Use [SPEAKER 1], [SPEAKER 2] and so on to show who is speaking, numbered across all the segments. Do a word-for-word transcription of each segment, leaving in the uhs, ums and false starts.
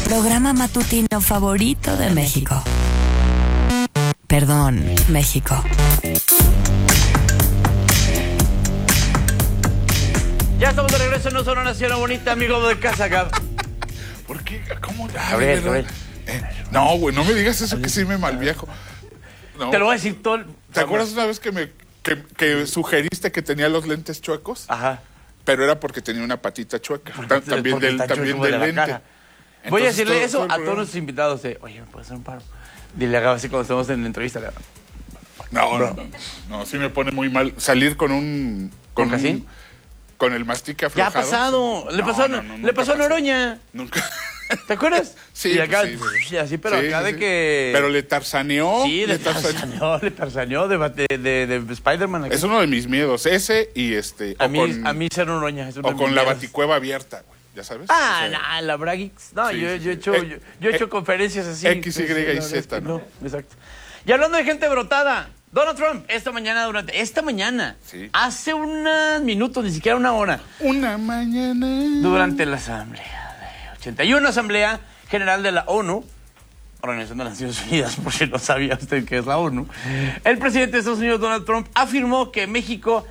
[SPEAKER 1] programa matutino favorito de México. Perdón, México.
[SPEAKER 2] Ya estamos de regreso en No Sonora Nación Bonita, amigo de casa acá.
[SPEAKER 3] ¿Por qué? ¿Cómo? Ah,
[SPEAKER 2] Gabriel,
[SPEAKER 3] ¿verdad?
[SPEAKER 2] Gabriel.
[SPEAKER 3] Eh, no, güey, no me digas eso que sí me malviajo. No.
[SPEAKER 2] Te lo voy a decir todo. El...
[SPEAKER 3] ¿Te acuerdas una vez que me que, que sugeriste que tenía los lentes chuecos?
[SPEAKER 2] Ajá.
[SPEAKER 3] Pero era porque tenía una patita chueca. Ta- también
[SPEAKER 2] Porque
[SPEAKER 3] del,
[SPEAKER 2] está
[SPEAKER 3] también
[SPEAKER 2] chueco
[SPEAKER 3] del
[SPEAKER 2] de la
[SPEAKER 3] lente.
[SPEAKER 2] caja. Voy a
[SPEAKER 3] Entonces,
[SPEAKER 2] decirle
[SPEAKER 3] todo-
[SPEAKER 2] eso
[SPEAKER 3] todo el
[SPEAKER 2] a
[SPEAKER 3] programa-
[SPEAKER 2] todos nuestros invitados. De, oye, ¿me puedes hacer un paro? Dile, haga así cuando estemos en la entrevista. Le...
[SPEAKER 3] No, no, no, no, sí me pone muy mal salir con un...
[SPEAKER 2] ¿Con
[SPEAKER 3] un-
[SPEAKER 2] Casín?
[SPEAKER 3] Con el mastique
[SPEAKER 2] Ya
[SPEAKER 3] aflojado.
[SPEAKER 2] ha pasado. Le
[SPEAKER 3] No,
[SPEAKER 2] pasó,
[SPEAKER 3] no, no,
[SPEAKER 2] le
[SPEAKER 3] nunca
[SPEAKER 2] pasó a
[SPEAKER 3] pasó.
[SPEAKER 2] Noroña.
[SPEAKER 3] Nunca.
[SPEAKER 2] ¿Te acuerdas?
[SPEAKER 3] Sí,
[SPEAKER 2] Y acá,
[SPEAKER 3] pues sí, sí.
[SPEAKER 2] así, pero
[SPEAKER 3] Sí,
[SPEAKER 2] acá
[SPEAKER 3] sí,
[SPEAKER 2] de
[SPEAKER 3] sí.
[SPEAKER 2] que...
[SPEAKER 3] Pero le tarzaneó.
[SPEAKER 2] Sí, le
[SPEAKER 3] tarzaneó.
[SPEAKER 2] tarzaneó, le tarzaneó de, de, de, de Spider-Man. aquí.
[SPEAKER 3] Es uno de mis miedos, ese y este...
[SPEAKER 2] A
[SPEAKER 3] o
[SPEAKER 2] mí,
[SPEAKER 3] con,
[SPEAKER 2] a mí ser Noroña. Es uno
[SPEAKER 3] o
[SPEAKER 2] de
[SPEAKER 3] con
[SPEAKER 2] mis
[SPEAKER 3] la
[SPEAKER 2] miedos.
[SPEAKER 3] baticueva abierta, güey, ¿ya sabes?
[SPEAKER 2] Ah,
[SPEAKER 3] O sea,
[SPEAKER 2] nah, la Braguix. No,
[SPEAKER 3] Sí,
[SPEAKER 2] yo,
[SPEAKER 3] sí,
[SPEAKER 2] yo he
[SPEAKER 3] sí.
[SPEAKER 2] hecho,
[SPEAKER 3] Eh,
[SPEAKER 2] yo, yo he hecho
[SPEAKER 3] eh,
[SPEAKER 2] conferencias así.
[SPEAKER 3] X, Y
[SPEAKER 2] Sí, sí,
[SPEAKER 3] y
[SPEAKER 2] la verdad
[SPEAKER 3] Z,
[SPEAKER 2] es que
[SPEAKER 3] ¿no?
[SPEAKER 2] Exacto. Y hablando de gente brotada, Donald Trump, esta mañana, durante esta mañana,
[SPEAKER 3] Sí.
[SPEAKER 2] hace unos minutos, ni siquiera una hora,
[SPEAKER 3] Una mañana...
[SPEAKER 2] durante la asamblea de ochenta y uno, Asamblea General de la ONU, Organización de las Naciones Unidas, por si no sabía usted qué es la ONU, el presidente de Estados Unidos, Donald Trump, afirmó que México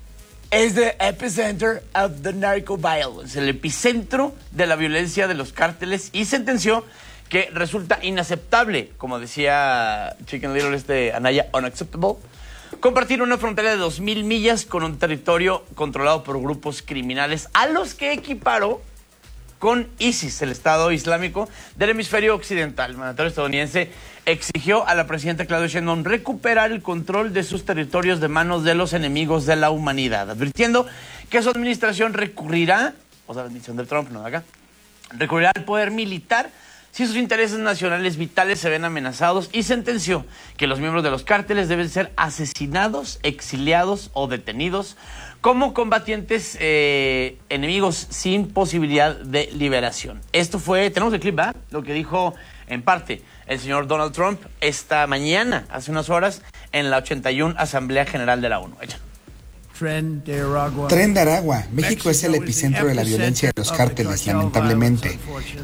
[SPEAKER 2] es the epicenter of the narco violence, el epicentro de la violencia de los cárteles, y sentenció que resulta inaceptable, como decía Chicken Little, este Anaya, unacceptable, compartir una frontera de dos mil millas con un territorio controlado por grupos criminales a los que equiparó con ISIS, el Estado Islámico del hemisferio occidental. El mandatario estadounidense exigió a la presidenta Claudia Sheinbaum recuperar el control de sus territorios de manos de los enemigos de la humanidad, advirtiendo que su administración recurrirá, o sea, la administración de Trump, no de acá, recurrirá al poder militar si sus intereses nacionales vitales se ven amenazados, y sentenció que los miembros de los cárteles deben ser asesinados, exiliados o detenidos como combatientes eh, enemigos sin posibilidad de liberación. Esto fue, tenemos el clip, ¿verdad? Lo que dijo en parte el señor Donald Trump esta mañana, hace unas horas, en la ochenta y uno Asamblea General de la ONU. Echa.
[SPEAKER 4] Tren de Aragua.
[SPEAKER 5] Tren de Aragua. México es el epicentro de la violencia de los cárteles, lamentablemente.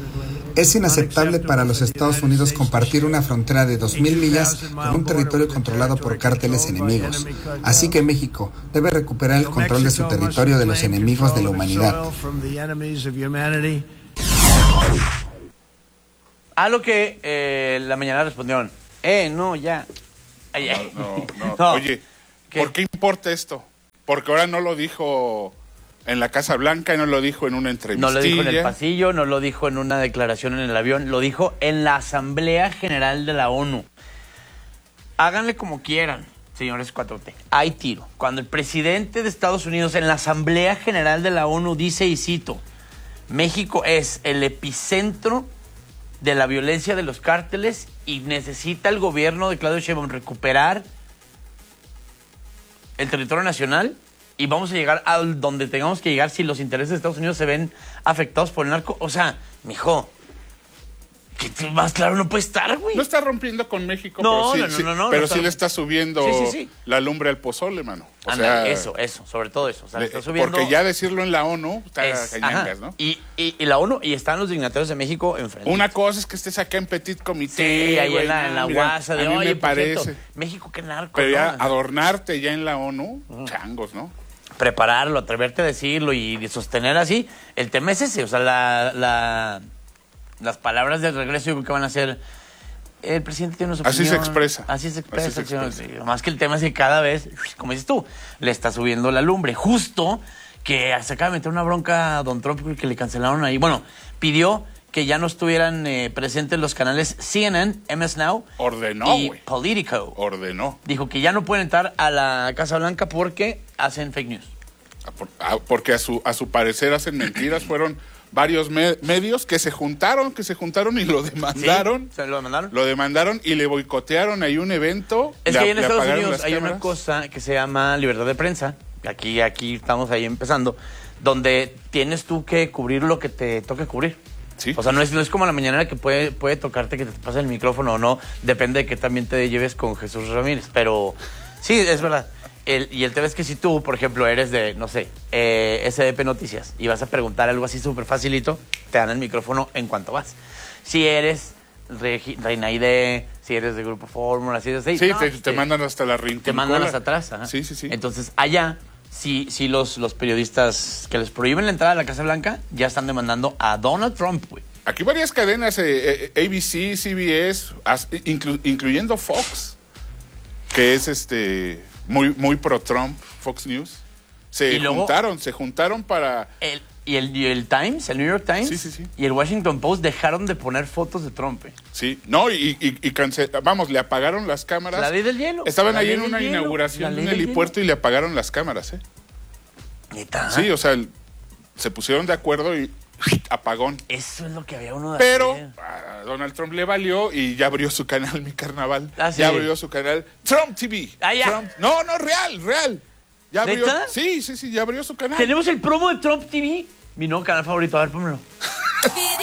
[SPEAKER 5] Es inaceptable para los Estados Unidos compartir una frontera de dos mil millas con un territorio controlado por cárteles enemigos. Así que México debe recuperar el control de su territorio de los enemigos de la humanidad.
[SPEAKER 2] A lo que eh, la mañana respondieron, eh, no, ya. Ay, ay.
[SPEAKER 3] No, no, no.
[SPEAKER 2] No.
[SPEAKER 3] Oye,
[SPEAKER 2] ¿Qué?
[SPEAKER 3] ¿por qué importa esto? Porque ahora no lo dijo en la Casa Blanca y no lo dijo en una entrevista.
[SPEAKER 2] No lo dijo en el pasillo, no lo dijo en una declaración en el avión, lo dijo en la Asamblea General de la ONU. Háganle como quieran, señores cuatro T. Hay tiro. Cuando el presidente de Estados Unidos en la Asamblea General de la ONU dice, y cito, México es el epicentro de la violencia de los cárteles y necesita el gobierno de Claudia Sheinbaum recuperar el territorio nacional, y vamos a llegar a donde tengamos que llegar si los intereses de Estados Unidos se ven afectados por el narco. O sea, mijo, que más claro no puede estar, güey.
[SPEAKER 3] No está rompiendo con México,
[SPEAKER 2] No,
[SPEAKER 3] pero
[SPEAKER 2] no,
[SPEAKER 3] sí,
[SPEAKER 2] no,
[SPEAKER 3] sí-
[SPEAKER 2] no, no,
[SPEAKER 3] pero
[SPEAKER 2] no
[SPEAKER 3] sí
[SPEAKER 2] está-
[SPEAKER 3] le está subiendo
[SPEAKER 2] Sí, sí, sí.
[SPEAKER 3] la lumbre al pozole, mano. O
[SPEAKER 2] Anda,
[SPEAKER 3] sea,
[SPEAKER 2] eso, eso, sobre todo eso. O sea, le
[SPEAKER 3] le-
[SPEAKER 2] está subiendo.
[SPEAKER 3] porque ya decirlo en la ONU está
[SPEAKER 2] es,
[SPEAKER 3] cañangas,
[SPEAKER 2] ajá.
[SPEAKER 3] ¿no?
[SPEAKER 2] Y, y, y la ONU, y están los dignatarios de México enfrente.
[SPEAKER 3] Una cosa es que estés acá en Petit Comité.
[SPEAKER 2] Sí, ahí
[SPEAKER 3] güey,
[SPEAKER 2] en la,
[SPEAKER 3] no,
[SPEAKER 2] en la
[SPEAKER 3] mira,
[SPEAKER 2] guasa de,
[SPEAKER 3] a mí
[SPEAKER 2] oye,
[SPEAKER 3] me
[SPEAKER 2] por cierto,
[SPEAKER 3] parece.
[SPEAKER 2] México, qué narco.
[SPEAKER 3] Pero ya
[SPEAKER 2] ¿no?
[SPEAKER 3] adornarte ya en la ONU, changos, ¿no?
[SPEAKER 2] Prepararlo, atreverte a decirlo y sostener así. El tema es ese, o sea, la, la, las palabras del regreso yo creo que van a ser, el presidente tiene una
[SPEAKER 3] Así
[SPEAKER 2] opinión.
[SPEAKER 3] se expresa.
[SPEAKER 2] Así se expresa.
[SPEAKER 3] Así se
[SPEAKER 2] el señor,
[SPEAKER 3] expresa.
[SPEAKER 2] sí. Más que el tema es que cada vez, como dices tú, le está subiendo la lumbre. Justo que se acaba de meter una bronca a Don Trump que le cancelaron ahí. Bueno, pidió que ya no estuvieran eh, presentes los canales C N N, M S Now
[SPEAKER 3] Ordenó,
[SPEAKER 2] y
[SPEAKER 3] güey.
[SPEAKER 2] Politico.
[SPEAKER 3] Ordenó.
[SPEAKER 2] Dijo que ya no pueden entrar a la Casa Blanca porque hacen fake news.
[SPEAKER 3] Ah, por- ah, Porque a su, a su parecer hacen mentiras. Fueron varios me- medios que se juntaron, que se juntaron y lo demandaron.
[SPEAKER 2] ¿Sí? ¿Se lo demandaron?
[SPEAKER 3] Lo demandaron y le boicotearon ahí un evento.
[SPEAKER 2] Es
[SPEAKER 3] le-
[SPEAKER 2] que ahí en
[SPEAKER 3] le
[SPEAKER 2] Estados
[SPEAKER 3] apagaron
[SPEAKER 2] Unidos
[SPEAKER 3] las
[SPEAKER 2] hay una
[SPEAKER 3] cámaras.
[SPEAKER 2] cosa que se llama libertad de prensa. Aquí, aquí estamos ahí empezando, donde tienes tú que cubrir lo que te toque cubrir.
[SPEAKER 3] Sí.
[SPEAKER 2] O sea, no es, no es como la mañanera que puede, puede tocarte que te pase el micrófono o no. Depende de que también te lleves con Jesús Ramírez. Pero sí, es verdad. el, y el tema es que si tú, por ejemplo, eres de, no sé, eh, S D P Noticias y vas a preguntar algo así súper facilito, te dan el micrófono en cuanto vas. Si eres Regi, Reina I D, si eres de Grupo Fórmula, si eres de...
[SPEAKER 3] Sí,
[SPEAKER 2] no,
[SPEAKER 3] te,
[SPEAKER 2] te,
[SPEAKER 3] te mandan hasta la rincola.
[SPEAKER 2] Te mandan hasta atrás. Ajá.
[SPEAKER 3] Sí, sí, sí.
[SPEAKER 2] Entonces, allá, sí, sí los, los periodistas que les prohíben la entrada a la Casa Blanca ya están demandando a Donald Trump, güey.
[SPEAKER 3] Aquí varias cadenas, eh, eh, A B C, C B S, as, inclu, incluyendo Fox, que es este muy, muy pro-Trump, Fox News, se
[SPEAKER 2] Y luego-
[SPEAKER 3] juntaron, se juntaron para...
[SPEAKER 2] El, y, el, y el Times, el New York Times
[SPEAKER 3] Sí, sí, sí.
[SPEAKER 2] y el Washington Post dejaron de poner fotos de Trump. eh.
[SPEAKER 3] Sí, no, y, y, y cance- vamos, le apagaron las cámaras.
[SPEAKER 2] La ley del hielo.
[SPEAKER 3] Estaban
[SPEAKER 2] La
[SPEAKER 3] ahí
[SPEAKER 2] ley
[SPEAKER 3] en
[SPEAKER 2] del
[SPEAKER 3] una
[SPEAKER 2] hielo. La
[SPEAKER 3] inauguración
[SPEAKER 2] ley
[SPEAKER 3] en el
[SPEAKER 2] del
[SPEAKER 3] helipuerto y le apagaron las cámaras, ¿eh?
[SPEAKER 2] ¿Neta?
[SPEAKER 3] Sí, o sea, el- se pusieron de acuerdo y apagón.
[SPEAKER 2] Eso es lo que había uno de
[SPEAKER 3] Pero
[SPEAKER 2] hacer.
[SPEAKER 3] a Donald Trump le valió y ya abrió su canal, Mi Carnaval.
[SPEAKER 2] Ah, sí.
[SPEAKER 3] Ya abrió su canal Trump T V.
[SPEAKER 2] Ah, ya.
[SPEAKER 3] Trump- No, no, real, real. Ya abrió.
[SPEAKER 2] ¿Neta?
[SPEAKER 3] Sí, sí, sí, ya abrió su canal.
[SPEAKER 2] Tenemos el promo de Trump T V. Mi nuevo canal favorito. A ver, pónmelo.